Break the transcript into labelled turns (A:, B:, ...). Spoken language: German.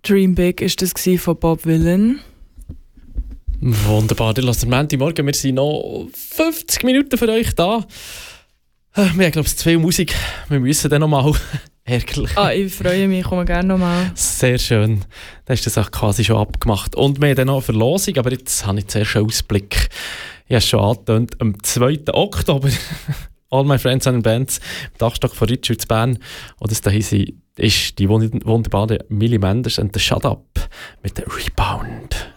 A: Dream Big war das von Bob Dylan.
B: Wunderbar, ihr hört den Montagmorgen. Wir sind noch 50 Minuten für euch da. Wir haben, glaube ich, zu viel Musik. Wir müssen dann noch mal. Ärgerlich.
A: Ich freue mich, ich komme gerne nochmal.
B: Sehr schön. Da ist das auch quasi schon abgemacht. Und wir haben dann noch eine Verlosung, aber jetzt habe ich zuerst einen Ausblick. Ich habe es schon angetönt, am 2. Oktober. All My Friends and Bands, im Dachstock von Ritschl zu Bern. Und das dahin ist die wunderbare Millie Menders and the Shut Up mit der Rebound.